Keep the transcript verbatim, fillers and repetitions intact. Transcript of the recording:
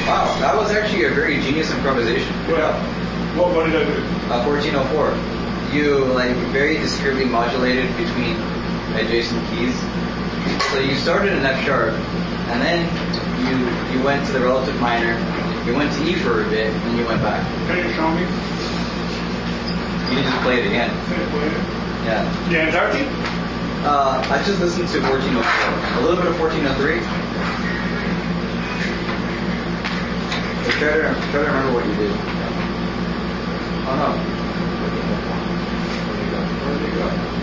Wow, that was actually a very genius improvisation. What, what, what did I do? Uh, fourteen oh four. You like very discreetly modulated between adjacent keys. So you started in F sharp, and then you you went to the relative minor. You went to E for a bit, and you went back. Can you show me? You just play it again. Can you play it? Yeah. The entirety? Uh, I just listened to fourteen oh four. A little bit of fourteen oh three. So try to try to remember what you did. Oh no. Where'd they go? Where'd they go?